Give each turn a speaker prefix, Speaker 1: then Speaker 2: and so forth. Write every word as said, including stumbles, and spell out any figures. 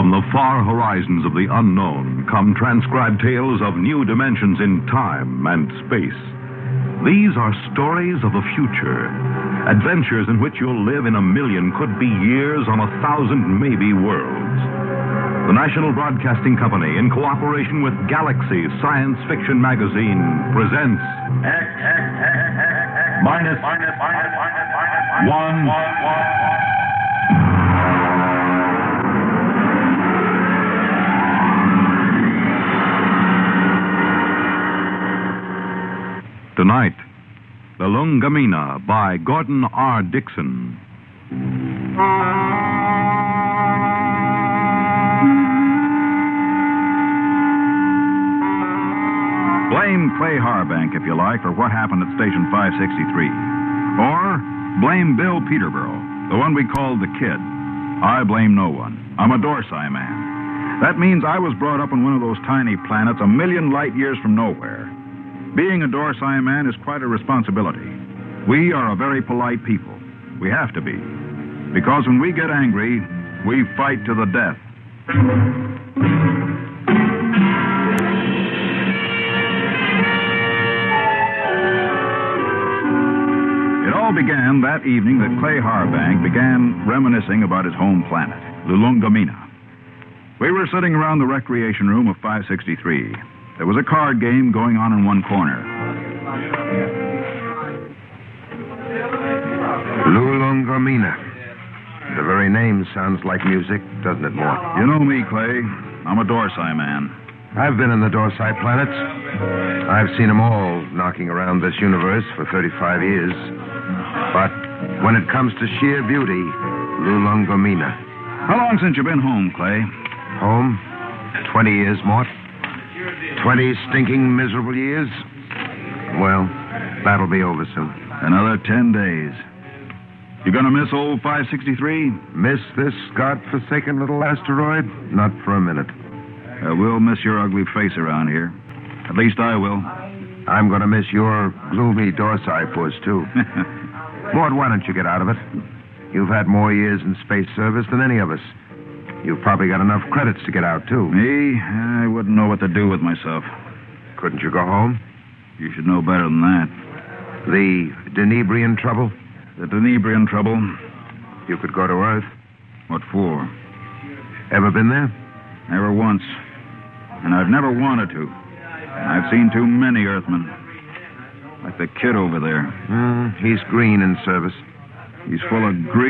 Speaker 1: From the far horizons of the unknown come transcribed tales of new dimensions in time and space. These are stories of the future, adventures in which you'll live in a million, could be years, on a thousand, maybe worlds. The National Broadcasting Company, in cooperation with Galaxy Science Fiction Magazine, presents X, X, X, X, minus, minus, minus, minus, minus, one, one, one, one. Tonight, The Lungamina by Gordon R. Dixon.
Speaker 2: Blame Clay Harbank, if you like, for what happened at Station five sixty-three. Or blame Bill Peterborough, the one we called the Kid. I blame no one. I'm a Dorsai man. That means I was brought up on one of those tiny planets a million light years from nowhere. Being a Dorsai man is quite a responsibility. We are a very polite people. We have to be. Because when we get angry, we fight to the death. It all began that evening that Clay Harbank began reminiscing about his home planet, Lulungamina. We were sitting around the recreation room of five sixty-three. There was a card game going on in one corner.
Speaker 3: Lulungamina. The very name sounds like music, doesn't it, Mort?
Speaker 2: You know me, Clay. I'm a Dorsai man.
Speaker 3: I've been in the Dorsai planets. I've seen them all knocking around this universe for thirty-five years. But when it comes to sheer beauty, Lulungamina.
Speaker 2: How long since you've been home, Clay?
Speaker 3: Home? Twenty years, Mort. Twenty stinking, miserable years? Well, that'll be over soon.
Speaker 2: Another ten days. You gonna miss old five sixty-three?
Speaker 3: Miss this godforsaken little asteroid? Not for a minute.
Speaker 2: Uh, we'll miss your ugly face around here. At least I will.
Speaker 3: I'm gonna miss your gloomy Dorsai puss, too. Mort, why don't you get out of it? You've had more years in space service than any of us. You've probably got enough credits to get out, too.
Speaker 2: Me? I wouldn't know what to do with myself.
Speaker 3: Couldn't you go home?
Speaker 2: You should know better than that.
Speaker 3: The Denebrian trouble?
Speaker 2: The Denebrian trouble?
Speaker 3: You could go to Earth.
Speaker 2: What for?
Speaker 3: Ever been there?
Speaker 2: Never once. And I've never wanted to. I've seen too many Earthmen. Like the Kid over there.
Speaker 3: Mm, he's green in service.
Speaker 2: He's full of greed.